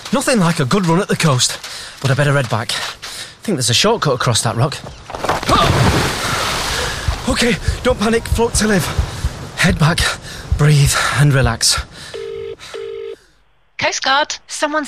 Nothing like a good run at the coast, but I better head back. I think there's a shortcut across that rock. OK, don't panic, float to live. Head back, breathe and relax. Coast Guard, Someone's